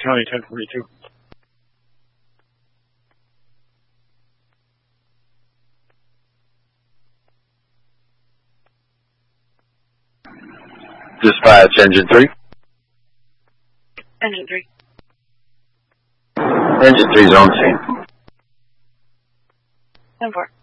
County 1042. Dispatch, Engine 3. Engine 3. Engine 3's on scene. 10-4.